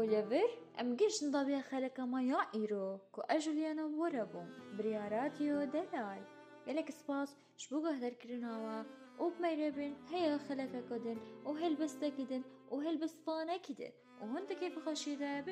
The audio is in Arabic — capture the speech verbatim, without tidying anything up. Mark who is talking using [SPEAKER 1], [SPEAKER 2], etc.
[SPEAKER 1] لەڤر ئەم گەشتن دەبێ خەلەکەمە یا ئیرۆ کو ئەژلیانە وەرە بووم بریا رادیۆ دەلال gelek spas ji bo guhdarkirina we û bimêrebin heya xelekeke din û helbestekî din û helbestvanekî din û hûn di kêfxweşî de